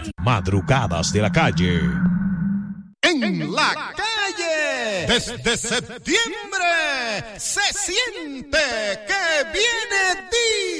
Madrugadas de la calle. En la calle, desde septiembre, se siente que viene